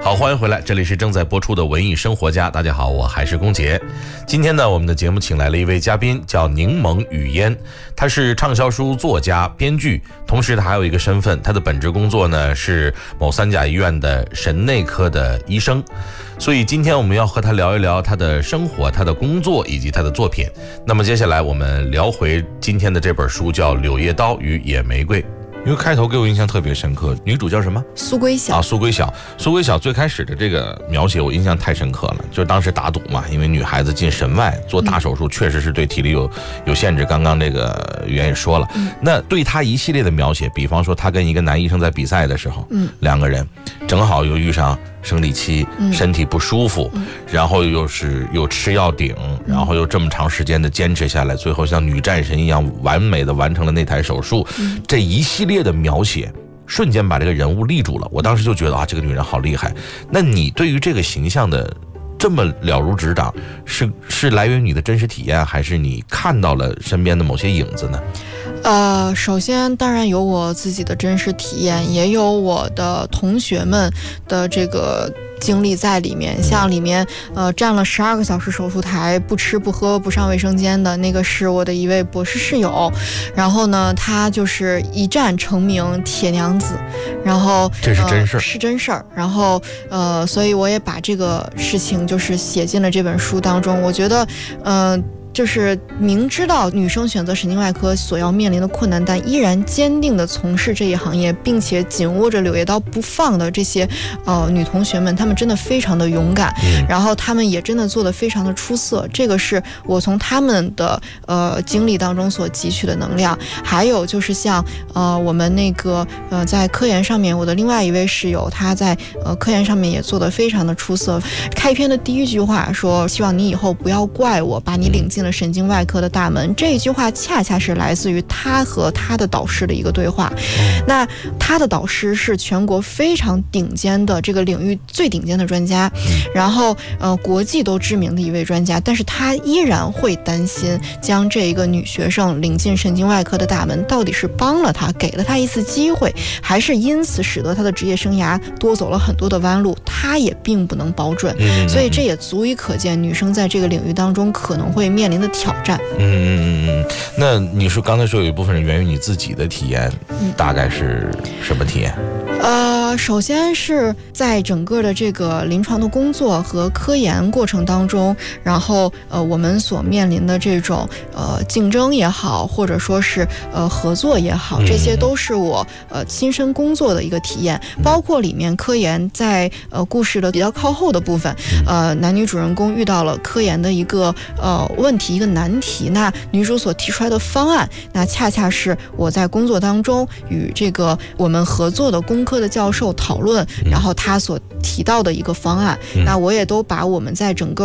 好，欢迎回来，这里是正在播出的文艺生活家。大家好，我还是龚杰。今天呢，我们的节目请来了一位嘉宾，叫柠檬雨烟。他是畅销书作家、编剧，同时他还有一个身份，他的本职工作呢是某3甲医院的神内科的医生。所以今天我们要和他聊一聊他的生活、他的工作以及他的作品。那么接下来我们聊回今天的这本书，叫《柳叶刀与野玫瑰》。因为开头给我印象特别深刻，女主叫什么？ 苏归晓啊，苏归晓。苏归晓最开始的这个描写我印象太深刻了，就是当时打赌嘛，因为女孩子进神外做大手术，确实是对体力有限制。刚刚这个语言也说了，那对她一系列的描写，比方说她跟一个男医生在比赛的时候，两个人正好又遇上生理期，身体不舒服，然后又吃药顶，然后又这么长时间的坚持下来，最后像女战神一样完美的完成了那台手术，这一系列的描写瞬间把这个人物立住了。我当时就觉得啊，这个女人好厉害。那你对于这个形象的这么了如指掌，是来源于你的真实体验，还是你看到了身边的某些影子呢？ 首先当然有我自己的真实体验，也有我的同学们的这个经历在里面。像里面站了12个小时手术台，不吃不喝不上卫生间的那个是我的一位博士室友，然后呢他就是一战成名铁娘子，然后这是真事儿， 是真事儿。然后所以我也把这个事情就是写进了这本书当中。我觉得就是明知道女生选择神经外科所要面临的困难，但依然坚定地从事这一行业，并且紧握着柳叶刀不放的这些女同学们，她们真的非常的勇敢，然后她们也真的做得非常的出色。这个是我从她们的经历当中所汲取的能量。还有就是像我们那个在科研上面，我的另外一位室友，他在科研上面也做得非常的出色。开篇的第一句话说，希望你以后不要怪我把你领进了神经外科的大门。这一句话恰恰是来自于他和他的导师的一个对话。那他的导师是全国非常顶尖的这个领域最顶尖的专家，然后国际都知名的一位专家，但是他依然会担心将这一个女学生领进神经外科的大门，到底是帮了他，给了他一次机会，还是因此使得他的职业生涯多走了很多的弯路，他也并不能保准。所以这也足以可见女生在这个领域当中可能会面临的挑战。 那你说刚才说有一部分人源于你自己的体验，大概是什么体验？ 首先是在整个的这个临床的工作和科研过程当中，然后我们所面临的这种竞争也好，或者说是合作也好，这些都是我亲身工作的一个体验。包括里面科研在故事的比较靠后的部分，男女主人公遇到了科研的一个问题，一个难题，那女主所提出来的方案，那恰恰是我在工作当中与这个我们合作的工科的教授讨论，然后他所提到的一个方案。那我也都把我们在整个